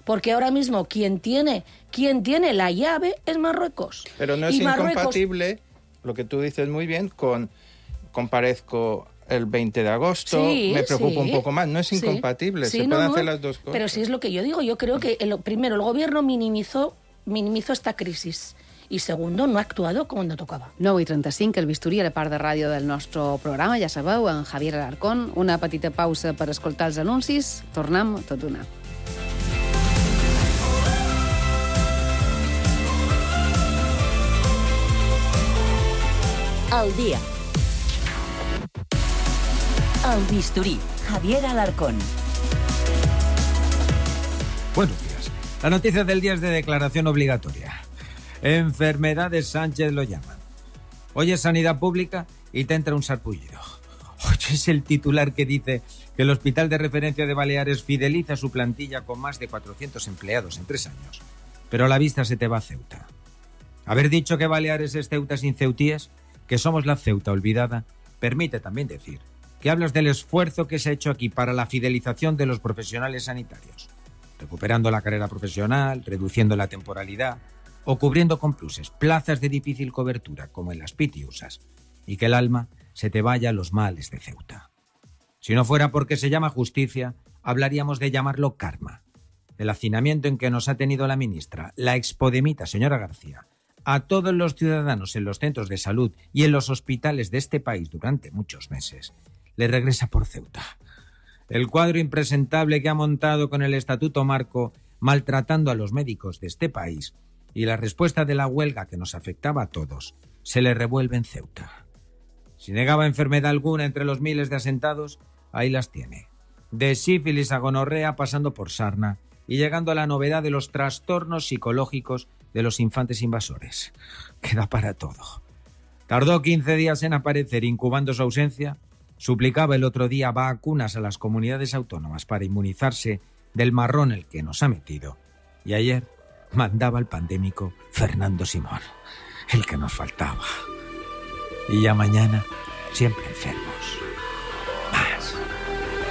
porque ahora mismo quien tiene la llave es Marruecos. Pero no es incompatible, lo que tú dices muy bien, con comparezco el 20 de agosto, me preocupa un poco más. No es incompatible, se pueden hacer las dos cosas. Pero sí es lo que yo digo, yo creo que primero el gobierno minimizó esta crisis i segundo, no ha actuado com no tocava. 9:35, el bisturí a la part de ràdio del nostre programa, ja sabeu, en Javier Alarcón. Una petita pausa per escoltar els anuncis. Tornem tot d'una. Al día. Al bisturí, Javier Alarcón. Buenos días. La noticia del día es de declaración obligatoria. Enfermedades Sánchez lo llaman. Hoy es sanidad pública y te entra un sarpullido. Oye, es el titular que dice que el Hospital de Referencia de Baleares fideliza su plantilla con más de 400 empleados en 3 años. Pero a la vista se te va a Ceuta. Haber dicho que Baleares es Ceuta sin ceutíes, que somos la Ceuta olvidada, permite también decir que hablas del esfuerzo que se ha hecho aquí para la fidelización de los profesionales sanitarios, recuperando la carrera profesional, reduciendo la temporalidad o cubriendo con pluses plazas de difícil cobertura como en las Pitiusas, y que el alma se te vaya a los males de Ceuta. Si no fuera porque se llama justicia, hablaríamos de llamarlo karma. El hacinamiento en que nos ha tenido la ministra, la expodemita señora García, a todos los ciudadanos en los centros de salud y en los hospitales de este país durante muchos meses, le regresa por Ceuta. El cuadro impresentable que ha montado con el Estatuto Marco, maltratando a los médicos de este país, y la respuesta de la huelga que nos afectaba a todos, se le revuelve en Ceuta. Si negaba enfermedad alguna entre los miles de asentados, ahí las tiene. De sífilis a gonorrea pasando por sarna y llegando a la novedad de los trastornos psicológicos de los infantes invasores. Queda para todo. Tardó 15 días en aparecer incubando su ausencia, suplicaba el otro día vacunas a las comunidades autónomas para inmunizarse del marrón el que nos ha metido, y ayer mandaba al pandémico Fernando Simón, el que nos faltaba. Y ya mañana, siempre enfermos.